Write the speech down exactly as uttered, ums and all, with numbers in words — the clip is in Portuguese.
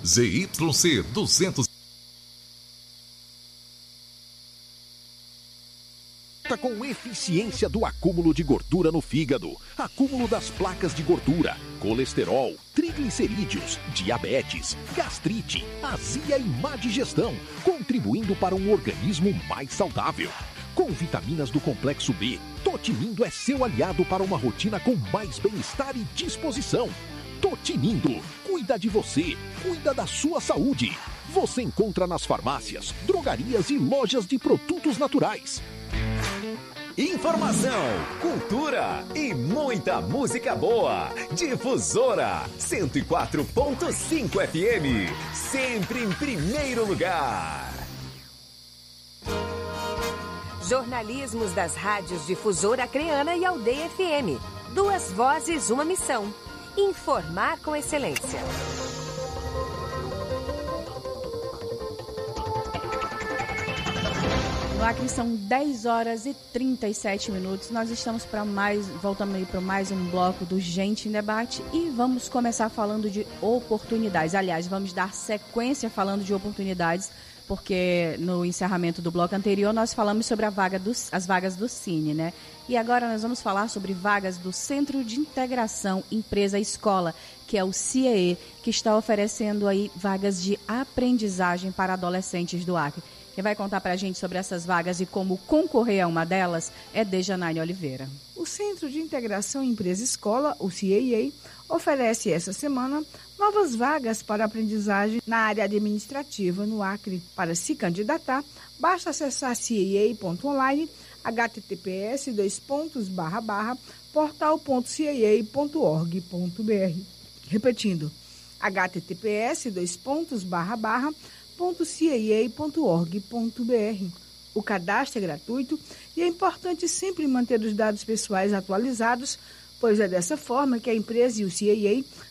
Z Y C duzentos. Com eficiência do acúmulo de gordura no fígado, acúmulo das placas de gordura, colesterol, triglicerídeos, diabetes, gastrite, azia e má digestão, contribuindo para um organismo mais saudável. Com vitaminas do complexo B, Totinindo é seu aliado para uma rotina com mais bem-estar e disposição. Totinindo, cuida de você, cuida da sua saúde. Você encontra nas farmácias, drogarias e lojas de produtos naturais. Informação, cultura e muita música boa. Difusora cento e quatro ponto cinco F M, sempre em primeiro lugar. Jornalismos das rádios Difusora Acreana e Aldeia F M. Duas vozes, uma missão. Informar com excelência. No Acre são dez horas e trinta e sete minutos. Nós estamos para mais, voltamos aí para mais um bloco do Gente em Debate e vamos começar falando de oportunidades. Aliás, vamos dar sequência falando de oportunidades, porque no encerramento do bloco anterior nós falamos sobre a vaga dos, as vagas do Cine, né? E agora nós vamos falar sobre vagas do Centro de Integração Empresa-Escola, que é o C I E, que está oferecendo aí vagas de aprendizagem para adolescentes do Acre. Quem vai contar para a gente sobre essas vagas e como concorrer a uma delas é Dejanaine Oliveira. O Centro de Integração Empresa-Escola, o C I A, oferece essa semana novas vagas para aprendizagem na área administrativa no Acre. Para se candidatar, basta acessar c i a ponto online, https dois pontos barra barra portal ponto c i a ponto org ponto b r. Repetindo, https dois pontos barra barra ponto c i a ponto org ponto b r. O cadastro é gratuito e é importante sempre manter os dados pessoais atualizados, pois é dessa forma que a empresa e o C I A